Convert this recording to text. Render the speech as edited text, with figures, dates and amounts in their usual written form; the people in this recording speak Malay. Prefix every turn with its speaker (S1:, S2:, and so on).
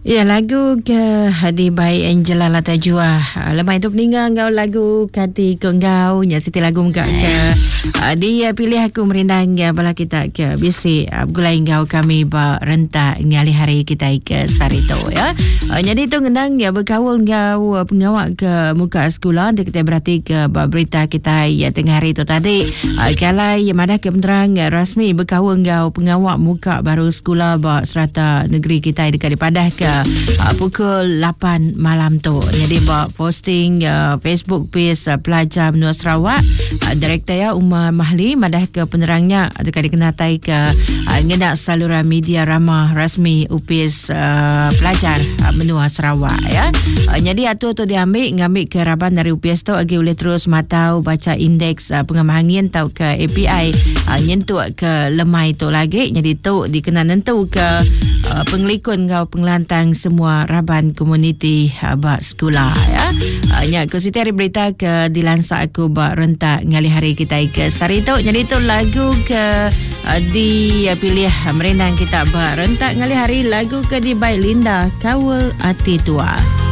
S1: Ya, lagu ke di by Angela Latajua. Lemah hidup meninggal ngau lagu kati ke ngau nya Siti lagu muka ke dia pilih aku merindang ya bala kita ke bisi gulai ngau kami ba rentak ngali hari kita ke sarito ya. Jadi tu ngendang ya berkawal ngau pengawak ke muka sekolah dia kita berarti ke berita kita ya tengah hari tu tadi. Kalau ya madah ke penerang rasmi berkawal ngau pengawak muka baru sekolah ba serata negeri kita dekat di Padah ke pukul 8 malam tu. Jadi buat posting Facebook page pelajar menua Sarawak, Direktur ya Umar Mahli madah ke penerangnya dekat dikenatai ke ngedak saluran media ramah rasmi UPS pelajar menua Sarawak ya. Jadi atur tu ngambil ke raban dari UPS tu agi boleh terus matau baca indeks pengamahan angin tau ke API nyentuh ke lemai tu lagi. Jadi tu dikena nentu ke pengelikun kau pengelantang semua raban komuniti bak sekolah ya. Nya ku Siti hari berita ke dilansak aku bak rentak ngali hari kita ke sarito. Jadi tu lagu ke dipilih merendang kita bak rentak ngali hari lagu ke di by Linda Kawul Ati Tua.